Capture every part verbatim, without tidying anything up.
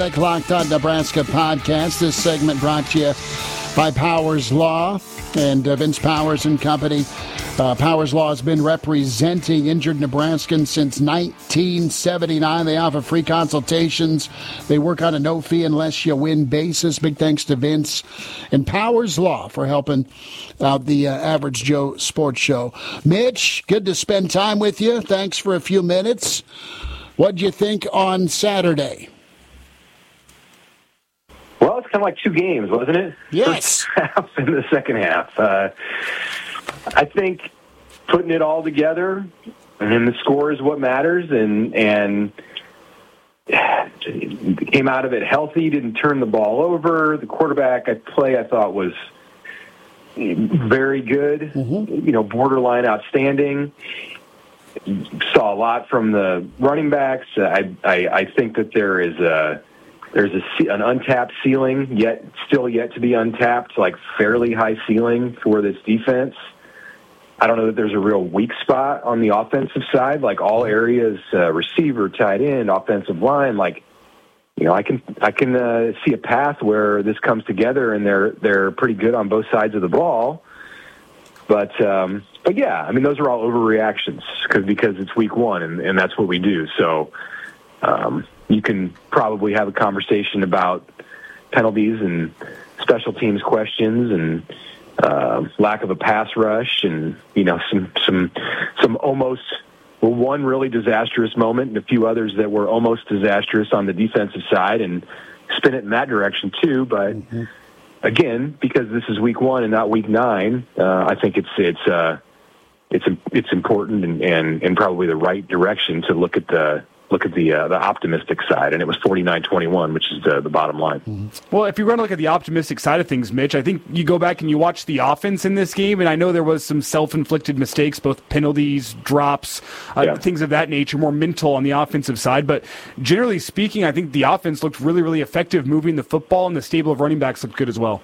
Locked On Nebraska podcast. This segment brought to you by Powers Law and uh, Vince Powers and Company. Uh, Powers Law has been representing injured Nebraskans since nineteen seventy-nine. They offer free consultations. They work on a no-fee unless you win basis. Big thanks to Vince and Powers Law for helping out the uh, Average Joe Sports Show. Mitch, good to spend time with you. Thanks for a few minutes. What'd you think on Saturday? Well, it's kind of like two games, wasn't it? Yes. First half and the second half. Uh, I think putting it all together, and the score is what matters, and and came out of it healthy, didn't turn the ball over. The quarterback I play, I thought, was very good, mm-hmm. you know, borderline outstanding. Saw a lot from the running backs. I, I, I think that there is a... There's a, an untapped ceiling, yet still yet to be untapped, like fairly high ceiling for this defense. I don't know that there's a real weak spot on the offensive side, like all areas, uh, receiver, tight end, offensive line. Like, you know, I can I can uh, see a path where this comes together, and they're they're pretty good on both sides of the ball. But um, but yeah, I mean, those are all overreactions because because it's week one, and, and that's what we do. So. Um, You can probably have a conversation about penalties and special teams questions and uh, lack of a pass rush and, you know, some some some almost well, one really disastrous moment and a few others that were almost disastrous on the defensive side, and spin it in that direction too. But mm-hmm. again, because this is week one and not week nine, uh, I think it's it's uh, it's it's important and, and and probably the right direction to look at the. Look at the uh, the optimistic side, and it was forty-nine twenty-one, which is the, the bottom line. Mm-hmm. Well, if you're going to look at the optimistic side of things, Mitch, I think you go back and you watch the offense in this game, and I know there was some self-inflicted mistakes, both penalties, drops, uh, yeah. things of that nature, more mental on the offensive side. But generally speaking, I think the offense looked really, really effective moving the football, and the stable of running backs looked good as well.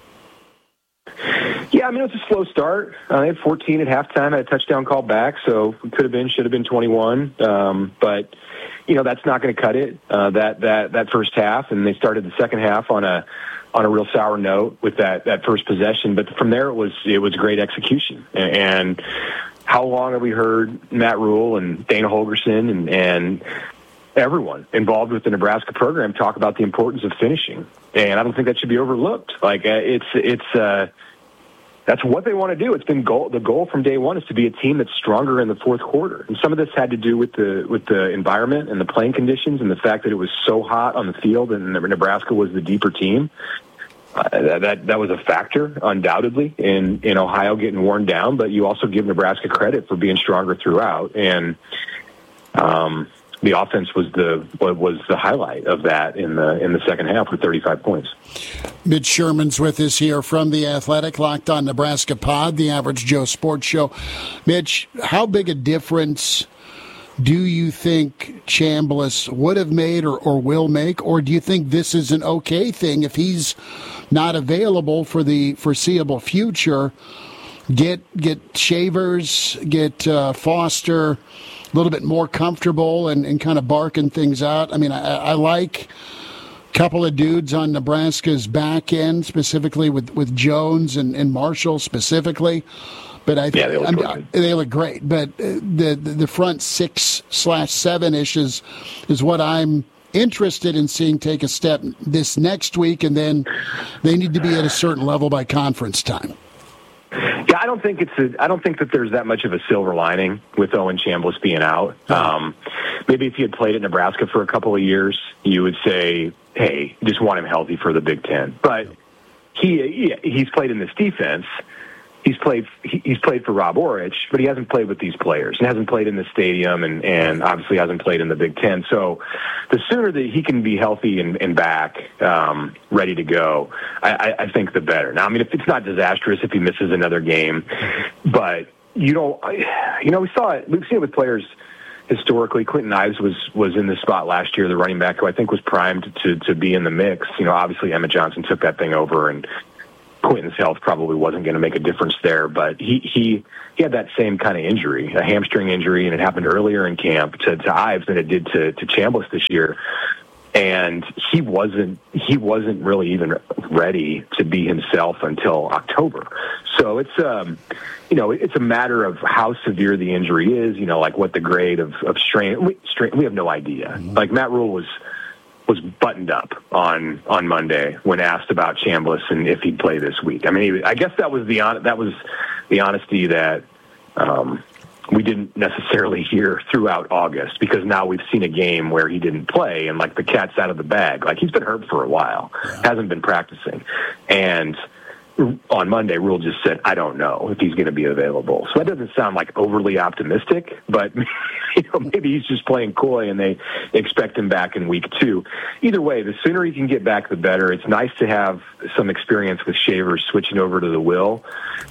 Yeah, I mean, it was a slow start. Uh, they had fourteen at halftime, had a touchdown call back, so it could have been, should have been twenty-one. Um, but, you know, that's not going to cut it, uh, that, that, that first half. And they started the second half on a on a real sour note with that, that first possession. But from there, it was it was great execution. And how long have we heard Matt Rule and Dana Holgorsen and, and everyone involved with the Nebraska program talk about the importance of finishing? And I don't think that should be overlooked. Like, uh, it's it's uh, that's what they want to do. It's been goal. The goal from day one is to be a team that's stronger in the fourth quarter. And some of this had to do with the with the environment and the playing conditions and the fact that it was so hot on the field and Nebraska was the deeper team. Uh, that that was a factor, undoubtedly, in, in Ohio getting worn down. But you also give Nebraska credit for being stronger throughout. And um, the offense was the was the highlight of that in the in the second half with thirty-five points. Mitch Sherman's with us here from The Athletic, Locked On Nebraska Pod, the Average Joe Sports Show. Mitch, how big a difference do you think Chambliss would have made or, or will make, or do you think this is an okay thing if he's not available for the foreseeable future? Get get Shavers, get uh, Foster a little bit more comfortable and, and kind of barking things out. I mean, I, I like a couple of dudes on Nebraska's back end, specifically with, with Jones and, and Marshall specifically. But I think yeah, they, look I, they look great. But the the front six slash seven ish is, is what I'm interested in seeing take a step this next week, and then they need to be at a certain level by conference time. Yeah, I don't think it's a, I don't think that there's that much of a silver lining with Owen Chambliss being out. Um, maybe if he had played at Nebraska for a couple of years, you would say, "Hey, just want him healthy for the Big Ten." But he, he he's played in this defense. He's played he's played for Rob Orich, but he hasn't played with these players and hasn't played in the stadium and, and obviously hasn't played in the Big Ten. So the sooner that he can be healthy and, and back, um, ready to go, I, I think the better. Now, I mean, if it's not disastrous if he misses another game, but you know, you know, we saw it. We've seen it with players historically. Clinton Ives was was in this spot last year, the running back who I think was primed to to be in the mix. You know, obviously Emmett Johnson took that thing over, and Quentin's health probably wasn't going to make a difference there, but he, he, he had that same kind of injury, a hamstring injury, and it happened earlier in camp to, to Ives than it did to, to Chambliss this year. and he wasn't he wasn't really even ready to be himself until October. So it's um you know it's a matter of how severe the injury is. You know, like what the grade of of strain. We, strain, we have no idea. Mm-hmm. Like Matt Rule was. was buttoned up on, on Monday when asked about Chambliss and if he'd play this week. I mean, he, I guess that was the that was the honesty that um, we didn't necessarily hear throughout August, because now we've seen a game where he didn't play and like the cat's out of the bag. Like he's been hurt for a while, yeah. hasn't been practicing, and on Monday, Rule just said, I don't know if he's going to be available. So that doesn't sound like overly optimistic, but you know, maybe he's just playing coy and they expect him back in week two. Either way, the sooner he can get back, the better. It's nice to have some experience with Shavers switching over to the will.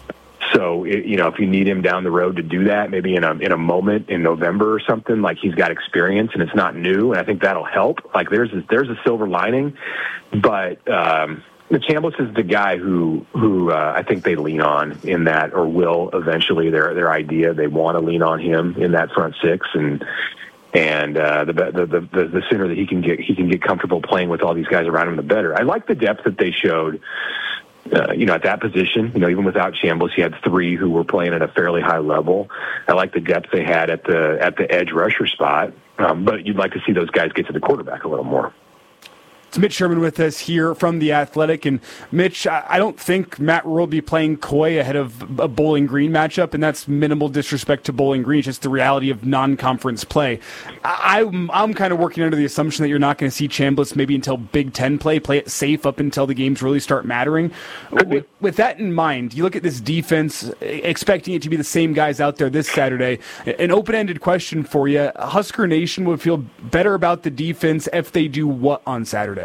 So, it, you know, if you need him down the road to do that, maybe in a in a moment in November or something, like he's got experience and it's not new, and I think that'll help. Like there's a, there's a silver lining, but um, the Chambliss is the guy who who uh, I think they lean on in that, or will eventually. Their their idea, they want to lean on him in that front six, and and uh, the, the the the sooner that he can get he can get comfortable playing with all these guys around him, the better. I like the depth that they showed. Uh, you know, at that position, you know, even without Chambliss, he had three who were playing at a fairly high level. I like the depth they had at the at the edge rusher spot, um, but you'd like to see those guys get to the quarterback a little more. It's Mitch Sherman with us here from The Athletic. And Mitch, I don't think Matt Rule will be playing coy ahead of a Bowling Green matchup, and that's minimal disrespect to Bowling Green. It's just the reality of non-conference play. I'm, I'm kind of working under the assumption that you're not going to see Chambliss maybe until Big Ten play, play it safe up until the games really start mattering. With, with that in mind, you look at this defense, expecting it to be the same guys out there this Saturday. An open-ended question for you. Husker Nation would feel better about the defense if they do what on Saturday?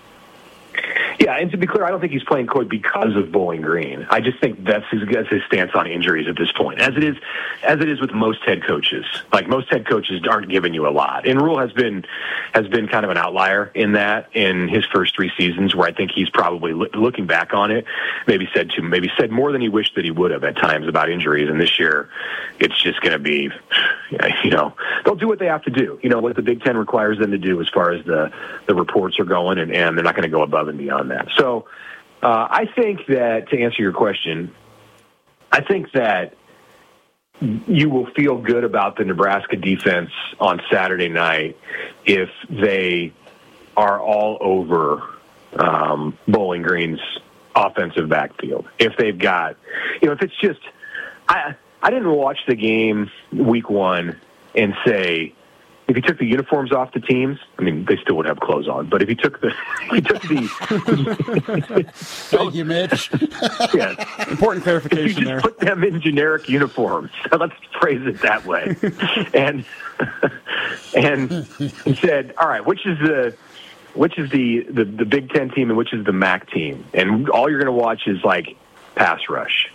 Yeah, and to be clear, I don't think he's playing coy because of Bowling Green. I just think that's his, that's his stance on injuries at this point, as it is, as it is with most head coaches. Like most head coaches aren't giving you a lot, and Rule has been has been kind of an outlier in that in his first three seasons, where I think he's probably lo- looking back on it, maybe said to maybe said more than he wished that he would have at times about injuries. And this year, it's just going to be, you know, they'll do what they have to do. You know what the Big Ten requires them to do as far as the the reports are going, and, and they're not going to go above and beyond that. So uh, I think that, to answer your question, I think that you will feel good about the Nebraska defense on Saturday night if they are all over um, Bowling Green's offensive backfield. If they've got, you know, if it's just, I I didn't watch the game week one and say, if he took the uniforms off the teams, I mean, they still would have clothes on. But if he took the, if he took the. Thank you, Mitch. Yeah, important clarification if you just there. Put them in generic uniforms. Let's phrase it that way. and and he said, "All right, which is the, which is the, the the Big Ten team and which is the M A C team? And all you're going to watch is like pass rush."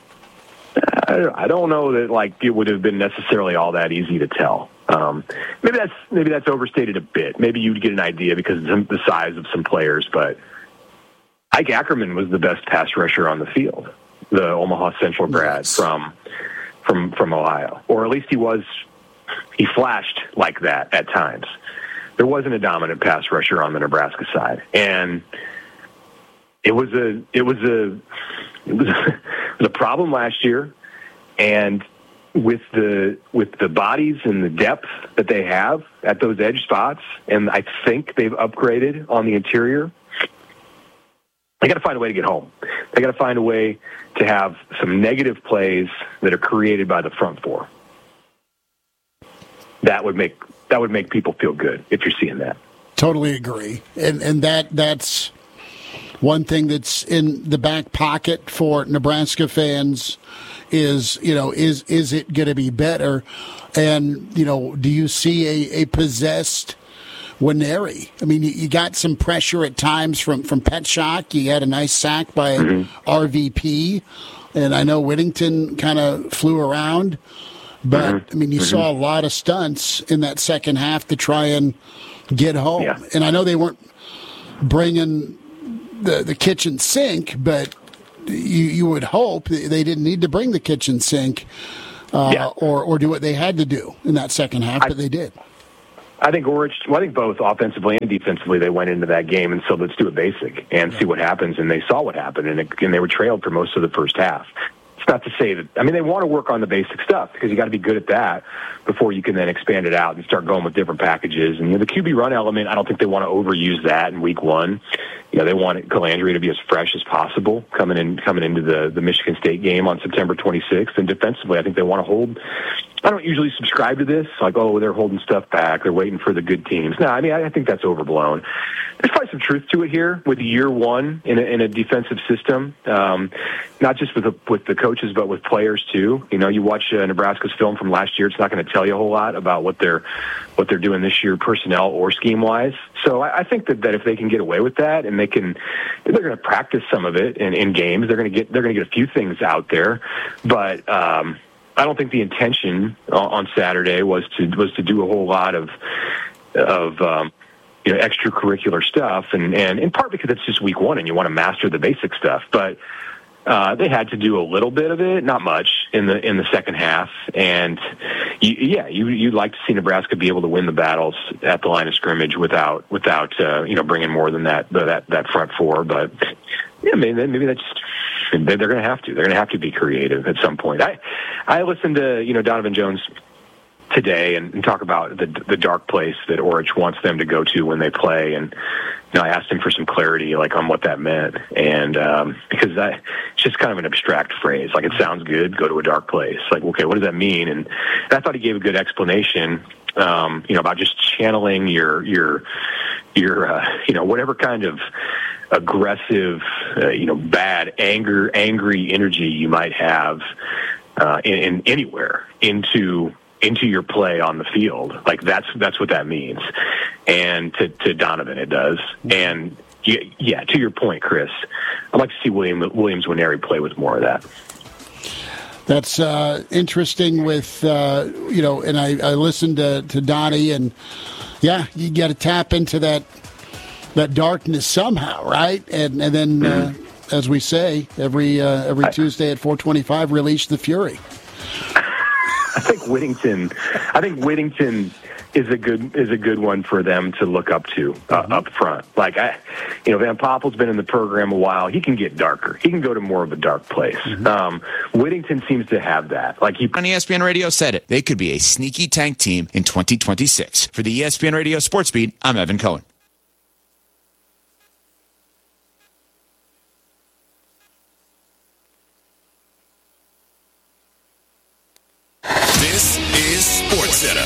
I don't know that like it would have been necessarily all that easy to tell. Um, maybe that's maybe that's overstated a bit. Maybe you'd get an idea because of the size of some players, but Ike Ackerman was the best pass rusher on the field, the Omaha Central grad nice. from from from Ohio, or at least he was. He flashed like that at times. There wasn't a dominant pass rusher on the Nebraska side, and it was a it was a it was a, it was a problem last year, and with the with the bodies and the depth that they have at those edge spots, and I think they've upgraded on the interior. They got to find a way to get home. They got to find a way to have some negative plays that are created by the front four. That would make that would make people feel good if you're seeing that. Totally agree, and and that that's one thing that's in the back pocket for Nebraska fans. Is, you know, is is it going to be better? And, you know, do you see a, a possessed Winery? I mean, you, you got some pressure at times from, from Petschak. You had a nice sack by mm-hmm. R V P. And I know Whittington kind of flew around. But, mm-hmm. I mean, you mm-hmm. saw a lot of stunts in that second half to try and get home. Yeah. And I know they weren't bringing the, the kitchen sink, but You, you would hope they didn't need to bring the kitchen sink uh, yeah. or, or do what they had to do in that second half, I, but they did. I think Orich, well, I think both offensively and defensively, they went into that game and said, let's do it basic and see what happens. And they saw what happened, and, it, and they were trailed for most of the first half. It's not to say that, I mean, they want to work on the basic stuff because you got to be good at that before you can then expand it out and start going with different packages. And you know, the Q B run element, I don't think they want to overuse that in week one. You know, they want Calandria to be as fresh as possible coming in, coming into the, the Michigan State game on September twenty-sixth. And defensively, I think they want to hold. I don't usually subscribe to this, like, oh, they're holding stuff back, they're waiting for the good teams. No, I mean, I think that's overblown. There's probably some truth to it here with year one in a, in a defensive system, um, not just with the, with the coaches, but with players too. You know, you watch uh, Nebraska's film from last year; it's not going to tell you a whole lot about what they're what they're doing this year, personnel or scheme wise. So I, I think that, that if they can get away with that, and they can, they're going to practice some of it in, in games. They're going to get they're going to get a few things out there, but. Um, I don't think the intention on Saturday was to was to do a whole lot of of um, you know extracurricular stuff, and, and in part because it's just week one and you want to master the basic stuff. But uh, they had to do a little bit of it, not much, in the in the second half. And you, yeah, you you'd like to see Nebraska be able to win the battles at the line of scrimmage without without uh, you know bringing more than that that that front four, but. Yeah, maybe, maybe that's they're going to have to. They're going to have to be creative at some point. I, I listened to you know Donovan Jones today and, and talk about the the dark place that Orich wants them to go to when they play, and you know, I asked him for some clarity, like on what that meant, and um, because I, it's just kind of an abstract phrase. Like it sounds good, go to a dark place. Like okay, what does that mean? And I thought he gave a good explanation. Um, you know about just channeling your your your uh, you know whatever kind of aggressive, uh, you know, bad, anger, angry energy you might have uh, in, in anywhere into into your play on the field. Like that's that's what that means. And to, to Donovan, it does. And yeah, yeah, to your point, Chris, I'd like to see William Williams Nwaneri play with more of that. That's uh, interesting. With uh, you know, and I, I listened to to Donnie, and yeah, you got to tap into that. That darkness somehow, right? And and then, uh, as we say, every uh, every I, Tuesday at four twenty-five, release the fury. I think Whittington. I think Whittington is a good is a good one for them to look up to uh, mm-hmm. up front. Like I, you know, Van Poppel's been in the program a while. He can get darker. He can go to more of a dark place. Mm-hmm. Um, Whittington seems to have that. Like he on E S P N Radio said it. They could be a sneaky tank team in twenty twenty-six. For the E S P N Radio Sports Beat, I'm Evan Cohen. This is SportsCenter.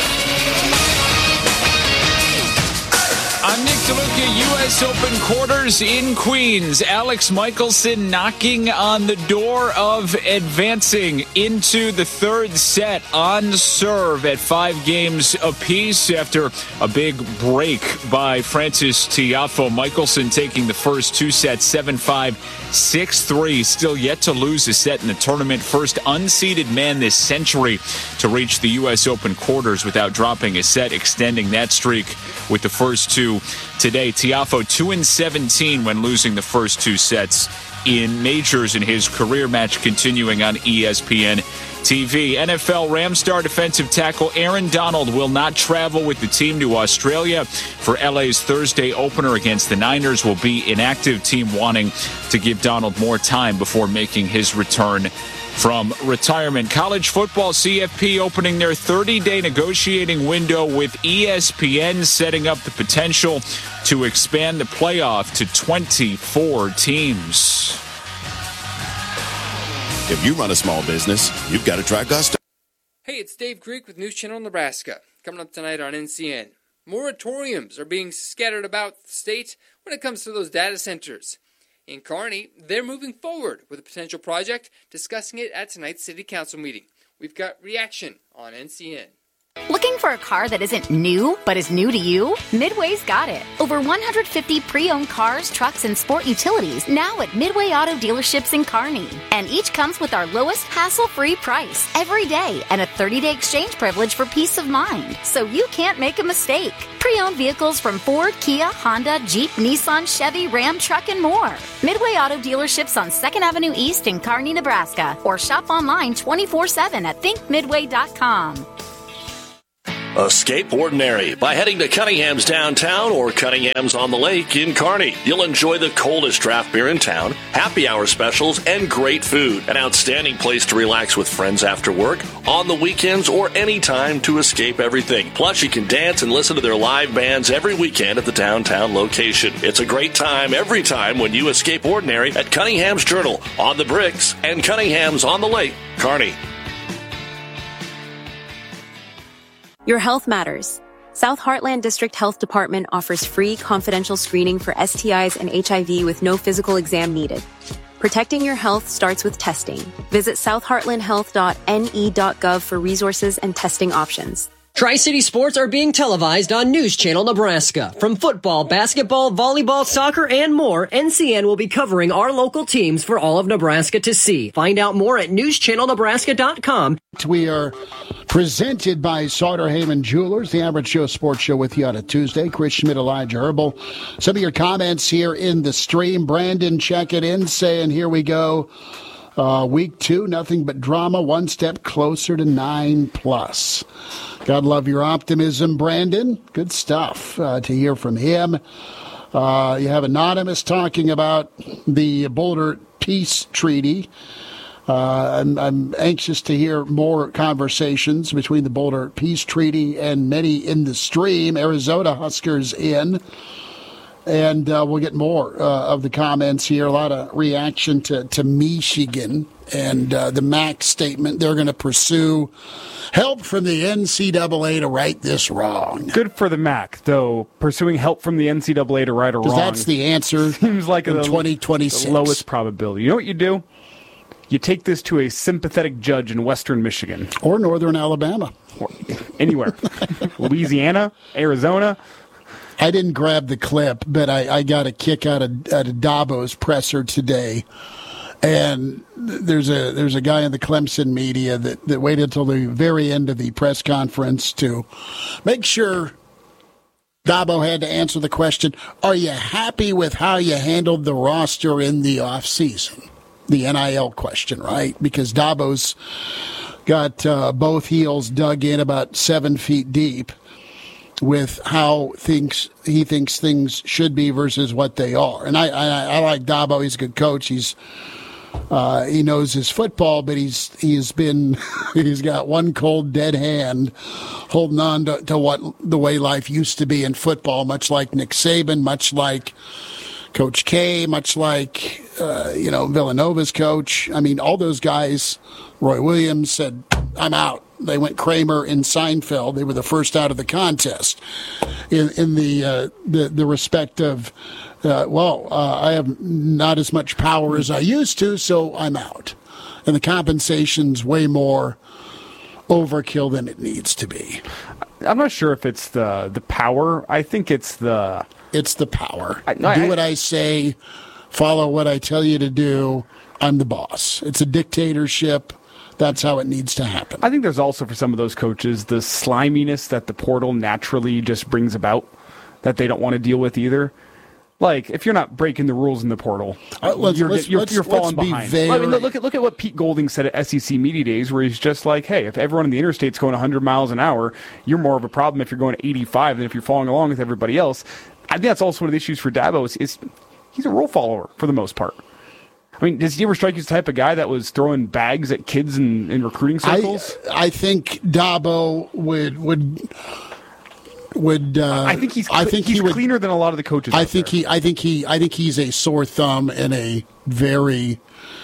I'm Nick DeLuca, U S Open quarters in Queens. Alex Michelson knocking on the door of advancing into the third set on serve at five games apiece after a big break by Frances Tiafoe. Michelson taking the first two sets, seven five, six three. Still yet to lose a set in the tournament. First unseeded man this century to reach the U S Open quarters without dropping a set, extending that streak with the first two today. Tiafoe two and seventeen when losing the first two sets in majors in his career. Match continuing on E S P N T V. N F L Rams star defensive tackle Aaron Donald will not travel with the team to Australia for L A's Thursday opener against the Niners. Will be inactive, team wanting to give Donald more time before making his return from retirement. College football, C F P opening their thirty-day negotiating window with E S P N, setting up the potential to expand the playoff to twenty-four teams. If you run a small business, you've got to try Gusto. Hey, it's Dave Creek with News Channel Nebraska. Coming up tonight on N C N. Moratoriums are being scattered about the state when it comes to those data centers. In Kearney, they're moving forward with a potential project, discussing it at tonight's City Council meeting. We've got reaction on N C N. Looking for a car that isn't new, but is new to you? Midway's got it. Over one hundred fifty pre-owned cars, trucks, and sport utilities now at Midway Auto Dealerships in Kearney. And each comes with our lowest hassle-free price every day and a thirty-day exchange privilege for peace of mind, so you can't make a mistake. Pre-owned vehicles from Ford, Kia, Honda, Jeep, Nissan, Chevy, Ram, Truck, and more. Midway Auto Dealerships on second Avenue East in Kearney, Nebraska. Or shop online twenty-four seven at think midway dot com. Escape ordinary by heading to Cunningham's downtown or Cunningham's on the lake in Kearney. You'll enjoy the coldest draft beer in town, happy hour specials, and great food. An outstanding place to relax with friends after work, on the weekends, or any time to escape everything. Plus, you can dance and listen to their live bands every weekend at the downtown location. It's a great time every time when you escape ordinary at Cunningham's Journal, on the Bricks, and Cunningham's on the lake, Kearney. Your health matters. South Heartland District Health Department offers free confidential screening for S T Is and H I V with no physical exam needed. Protecting your health starts with testing. Visit south heartland health dot n e dot gov for resources and testing options. Tri-City Sports are being televised on News Channel Nebraska. From football, basketball, volleyball, soccer, and more, N C N will be covering our local teams for all of Nebraska to see. Find out more at news channel nebraska dot com. We are presented by Sauter Heyman Jewelers, the Average Joe Sports Show with you on a Tuesday. Chris Schmidt, Elijah Herbal. Some of your comments here in the stream. Brandon, check it in, saying, here we go. Uh, week two, nothing but drama, one step closer to nine plus. God love your optimism, Brandon. Good stuff uh, to hear from him. Uh, you have Anonymous talking about the Boulder Peace Treaty. Uh, I'm, I'm anxious to hear more conversations between the Boulder Peace Treaty and many in the stream. Arizona Huskers in. And uh, we'll get more uh, of the comments here. A lot of reaction to, to Michigan and uh, the M A C statement. They're going to pursue help from the N C double A to right this wrong. Good for the M A C, though, pursuing help from the N C double A to right a wrong. That's the answer. Seems like in the, twenty twenty-six. The lowest probability. You know what you do? You take this to a sympathetic judge in western Michigan. Or northern Alabama. Or anywhere. Louisiana, Arizona. I didn't grab the clip, but I, I got a kick out of, out of Dabo's presser today. And there's a there's a guy in the Clemson media that, that waited until the very end of the press conference to make sure Dabo had to answer the question, are you happy with how you handled the roster in the offseason? The N I L question, right? Because Dabo's got uh, both heels dug in about seven feet deep with how things he thinks things should be versus what they are. And I I, I like Dabo. He's a good coach. He's uh, he knows his football, but he's he's been he's got one cold dead hand holding on to, to what the way life used to be in football. Much like Nick Saban, much like Coach K, much like uh, you know Villanova's coach. I mean, all those guys. Roy Williams said, "I'm out." They went Kramer and Seinfeld. They were the first out of the contest. In, in the, uh, the the respect of, uh, well, uh, I have not as much power as I used to, so I'm out. And the compensation's way more overkill than it needs to be. I'm not sure if it's the the power. I think it's the it's the power. I, no, do I, what I say, follow what I tell you to do. I'm the boss. It's a dictatorship. That's how it needs to happen. I think there's also for some of those coaches the sliminess that the portal naturally just brings about that they don't want to deal with either. Like, if you're not breaking the rules in the portal, uh, let's, you're, let's, you're, let's, you're falling let's behind. Very... I mean, look at look at what Pete Golding said at S E C Media Days, where he's just like, hey, if everyone in the interstate's going one hundred miles an hour, you're more of a problem if you're going eighty-five than if you're following along with everybody else. I think that's also one of the issues for Dabo is, is he's a rule follower for the most part. I mean, does he ever strike you as the type of guy that was throwing bags at kids in, in recruiting circles? I, I think Dabo would would would. Uh, I think he's. I think he's he would, cleaner than a lot of the coaches. I think there. he. I think he. I think he's a sore thumb in a very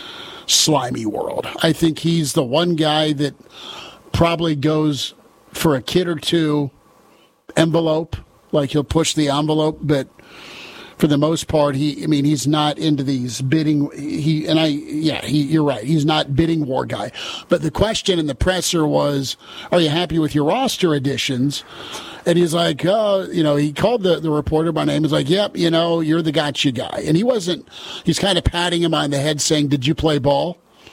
slimy world. I think he's the one guy that probably goes for a kid or two envelope, like he'll push the envelope, but. For the most part, he, I mean, he's not into these bidding. He, and I, yeah, he, you're right. He's not bidding war guy. But the question in the presser was, are you happy with your roster additions? And he's like, oh, you know, he called the, the reporter by name. He's like, yep, you know, you're the gotcha guy. And he wasn't, he's kind of patting him on the head saying, did you play ball?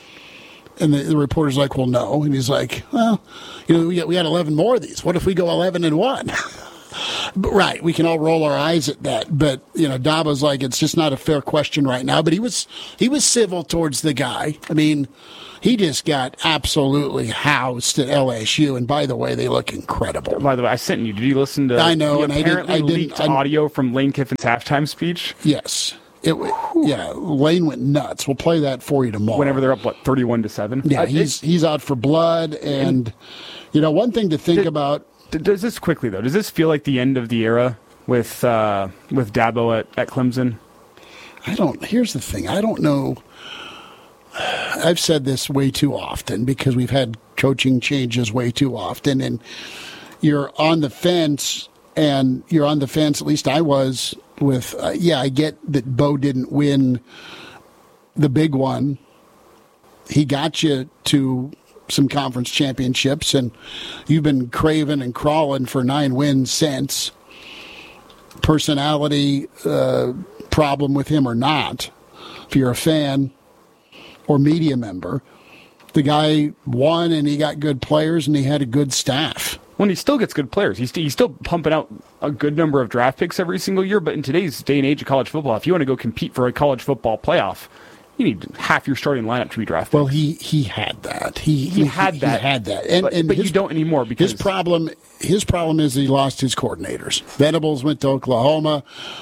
And the, the reporter's like, well, no. And he's like, well, you know, we got, we got eleven more of these. What if we go eleven and one? Right, we can all roll our eyes at that, but you know, Dabo's like, it's just not a fair question right now. But he was he was civil towards the guy. I mean, he just got absolutely housed at L S U, and by the way, they look incredible. By the way, I sent you. Did you listen to? I know, the and I didn't. apparently I didn't leaked I, audio from Lane Kiffin's halftime speech. Yes. It, yeah, Lane went nuts. We'll play that for you tomorrow. Whenever they're up, what, thirty-one to seven? Yeah, uh, he's he's out for blood, and, and you know, one thing to think did, about. Does this quickly though? Does this feel like the end of the era with uh, with Dabo at, at Clemson? I don't. Here's the thing. I don't know. I've said this way too often because we've had coaching changes way too often, and you're on the fence, and you're on the fence. At least I was. With uh, yeah, I get that Bo didn't win the big one. He got you to some conference championships, and you've been craving and crawling for nine wins since. Personality uh, problem with him or not, if you're a fan or media member, the guy won and he got good players and he had a good staff. Well, he still gets good players. He's, he's still pumping out a good number of draft picks every single year. But in today's day and age of college football, if you want to go compete for a college football playoff, you need half your starting lineup to be drafted. Well, he, he had that. He he, he had he, that. He had that. And, but and but his, you don't anymore because his problem his problem is he lost his coordinators. Venables went to Oklahoma.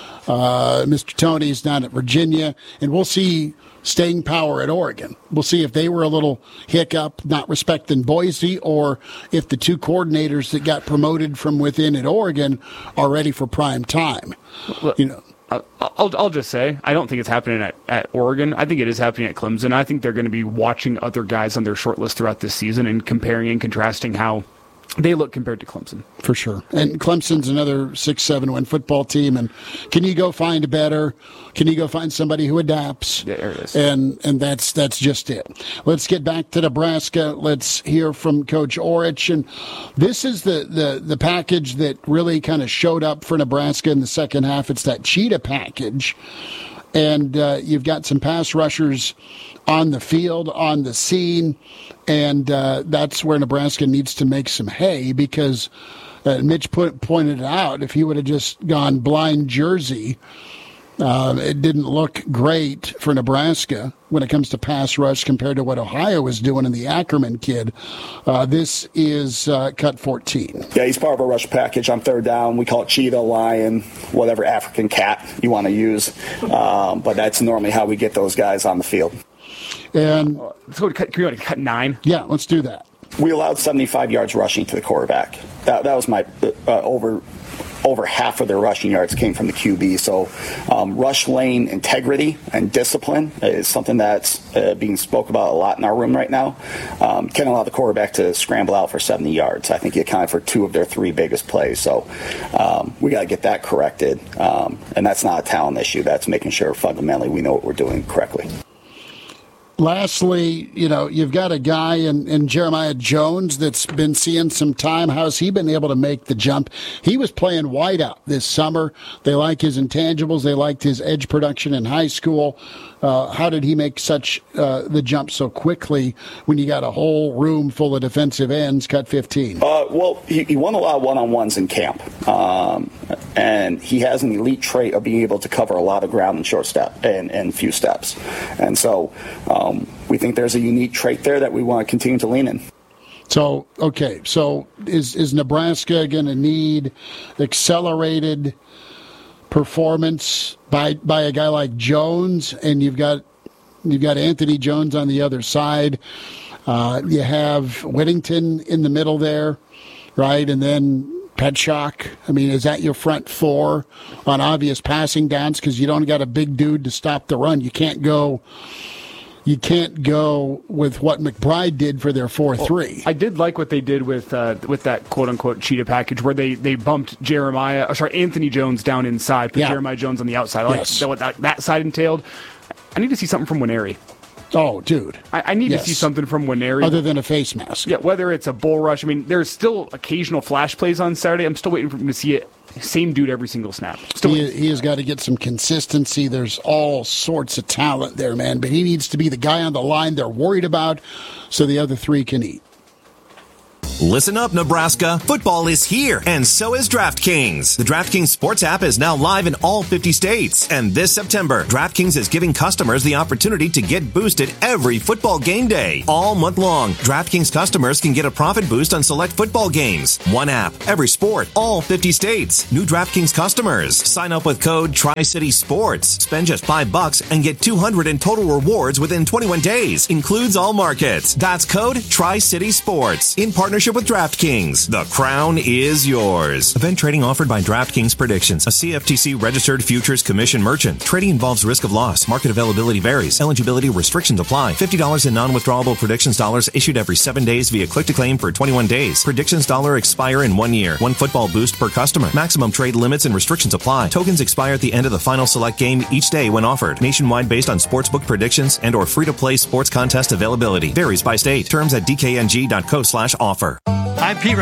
Uh, Mister Tony's down at Virginia, and we'll see staying power at Oregon. We'll see if they were a little hiccup, not respecting Boise, or if the two coordinators that got promoted from within at Oregon are ready for prime time. Look, you know, I'll I'll just say I don't think it's happening at, at Oregon. I think it is happening at Clemson. I think they're going to be watching other guys on their short list throughout this season and comparing and contrasting how they look compared to Clemson. For sure. And Clemson's another six, seven win football team. And can you go find better? Can you go find somebody who adapts? Yeah, there it is. And and that's that's just it. Let's get back to Nebraska. Let's hear from Coach Orich. And this is the, the, the package that really kind of showed up for Nebraska in the second half. It's that cheetah package. And uh, you've got some pass rushers on the field, on the scene, and uh, that's where Nebraska needs to make some hay because uh, Mitch put, pointed it out. If he would have just gone blind jersey, uh, it didn't look great for Nebraska when it comes to pass rush compared to what Ohio was doing in the Ackerman kid. Uh, this is uh, cut fourteen. Yeah, he's part of a rush package on third down. We call it cheetah, lion, whatever African cat you want to use. Um, but that's normally how we get those guys on the field. And so can we go to cut nine? Yeah, let's do that. We allowed seventy-five yards rushing to the quarterback. That that was my uh, over over half of their rushing yards came from the Q B. So um, rush lane integrity and discipline is something that's uh, being spoke about a lot in our room right now. Um, can't allow the quarterback to scramble out for seventy yards. I think he accounted for two of their three biggest plays. So um, we got to get that corrected. Um, and that's not a talent issue. That's making sure fundamentally we know what we're doing correctly. Lastly, you know, you've got a guy in, in Jeremiah Jones that's been seeing some time. How's he been able to make the jump? He was playing wideout this summer. They like his intangibles. They liked his edge production in high school. Uh, how did he make such uh, the jump so quickly when you got a whole room full of defensive ends? Cut fifteen. Uh, well, he, he won a lot of one-on-ones in camp, um, and he has an elite trait of being able to cover a lot of ground in short step and, and few steps. And so um, we think there's a unique trait there that we want to continue to lean in. So, okay, so is, is Nebraska going to need accelerated performance by by a guy like Jones, and you've got you've got Anthony Jones on the other side. Uh, you have Whittington in the middle there, right, and then Petschok. I mean, is that your front four on obvious passing downs? Because you don't got a big dude to stop the run. You can't go. You can't go with what McBride did for their four three. Well, I did like what they did with uh, with that quote-unquote cheetah package where they, they bumped Jeremiah, or sorry, Anthony Jones down inside, put yeah. Jeremiah Jones on the outside. I yes. like what that, that side entailed. I need to see something from Nwaneri. Oh, dude. I, I need yes. to see something from Nwaneri. Other than a face mask. Yeah, whether it's a bull rush. I mean, there's still occasional flash plays on Saturday. I'm still waiting for him to see it. Same dude every single snap. Still he, he has got to get some consistency. There's all sorts of talent there, man. But he needs to be the guy on the line they're worried about so the other three can eat. Listen up, Nebraska. Football is here, and so is DraftKings. The DraftKings Sports app is now live in all fifty states. And this September, DraftKings is giving customers the opportunity to get boosted every football game day. All month long, DraftKings customers can get a profit boost on select football games. One app, every sport, all fifty states. New DraftKings customers. Sign up with code Tri-City Sports. Spend just five bucks and get two hundred in total rewards within twenty-one days. Includes all markets. That's code Tri-City Sports. In partnership with DraftKings. The crown is yours. Event trading offered by DraftKings Predictions, a C F T C registered futures commission merchant. Trading involves risk of loss. Market availability varies. Eligibility restrictions apply. fifty dollars in non-withdrawable predictions dollars issued every seven days via click to claim for twenty-one days. Predictions dollar expire in one year. One football boost per customer. Maximum trade limits and restrictions apply. Tokens expire at the end of the final select game each day when offered. Nationwide based on sportsbook predictions and or free-to-play sports contest availability. Varies by state. Terms at d k n g dot co slash offer. I'm Pete